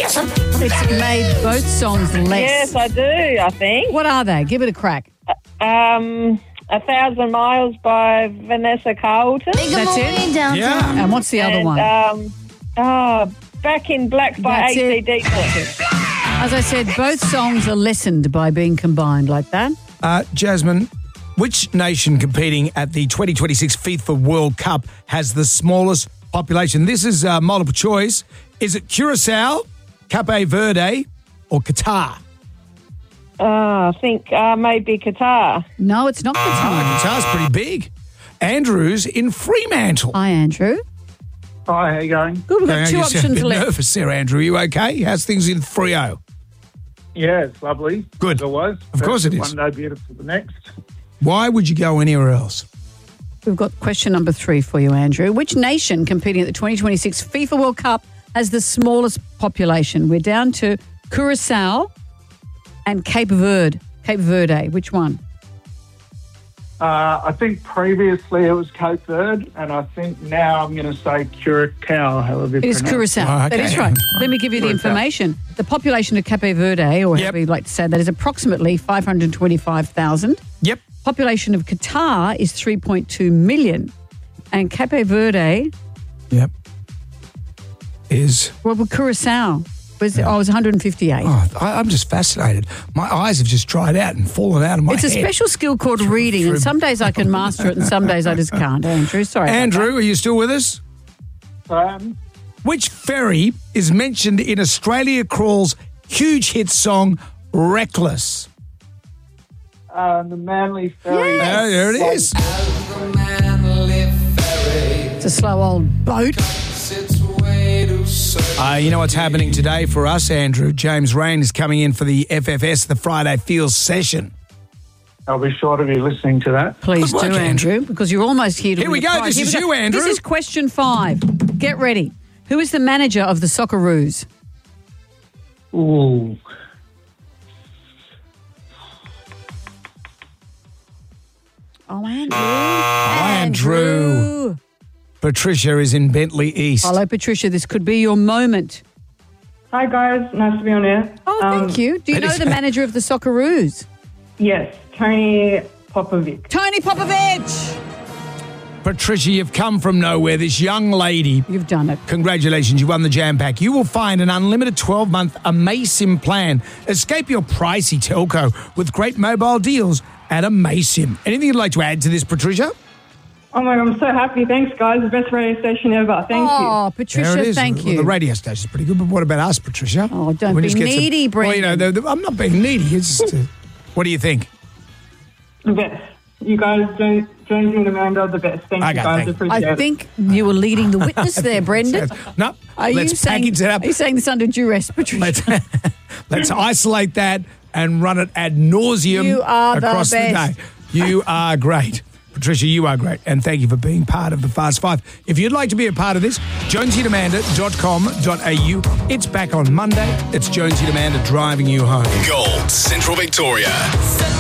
It's made both songs less. Yes, I do, I think. What are they? Give it a crack. 1,000 Miles by Vanessa Carlton. That's it? Yeah. And what's the other one? Back in Black by That's it. AC/DC. As I said, both songs are lessened by being combined like that. Jasmine, which nation competing at the 2026 FIFA World Cup has the smallest population? This is multiple choice. Is it Curacao, Cape Verde, or Qatar? I think maybe Qatar. No, it's not Qatar. Qatar's pretty big. Andrew's in Fremantle. Hi, Andrew. Hi, how you going? Good, we've got two You sound a options bit left. nervous there, Andrew. Are you okay? How's things in Freo? Yeah, it's lovely. Good. As always. Of course it is. One day beautiful the next. Why would you go anywhere else? We've got question number 3 for you, Andrew. Which nation competing at the 2026 FIFA World Cup has the smallest population? We're down to Curacao and Cape Verde. Cape Verde, which one? I think previously it was Cape Verde, and I think now I'm going to say Curacao, however you It is pronounce Curacao. Oh, okay. That is right. Let me give you the Curacao. information. The population of Cape Verde, or however you'd like to say that, is approximately 525,000. Yep. Population of Qatar is 3.2 million. And Cape Verde, Yep. Is... well, Curacao was 158. Oh, I'm just fascinated. My eyes have just dried out and fallen out of my It's a head. special skill called reading, and some days I can master it and some days I just can't, Andrew. Sorry. about Andrew, are you still with us? Which ferry is mentioned in Australia Crawl's huge hit song, Reckless? The Manly Ferry. Yes. Oh, there it is. that. It's a slow old boat. You know what's happening today for us, Andrew? James Rain is coming in for the FFS, the Friday Feels session. I'll be sure to be listening to that. Please Good do, work, Andrew, because you're almost here to Here win we a go. prize. This Here is we go. you, Andrew. This is question 5. Get ready. Who is the manager of the Socceroos? Ooh. Oh, Andrew. Andrew. Patricia is in Bentley East. Hello, Patricia. This could be your moment. Hi guys, nice to be on air. Oh, thank you. Do you that know is- the manager of the Socceroos? Yes, Tony Popovic. Tony Popovich. Patricia, you've come from nowhere. This young lady, You've done it. congratulations, you won the Jam Pack. You will find an unlimited 12-month AMASIM plan. Escape your pricey telco with great mobile deals at AMASIM. Anything you'd like to add to this, Patricia? Oh my God, I'm so happy. Thanks guys, the best radio station ever. Thank you. Oh, There Patricia, it is. thank Well, you. the radio station's pretty good, but what about us, Patricia? Oh, don't We be just get needy, Well, you know, Brendan. I'm not being needy. It's just, what do you think? The best. You guys, Jones and Amanda, are the best. Thank Okay, you guys, thank you. appreciate I it. think you were leading the witness there, Brendan. No, Are let's you saying, package it up. Are you saying this under duress, Patricia? Let's isolate that and run it ad nauseum You are the across the best. day. You are great. Patricia, you are great. And thank you for being part of the Fast Five. If you'd like to be a part of this, jonesyandamanda.com.au. It's back on Monday. It's Jonesy and Amanda driving you home. Gold Central Victoria.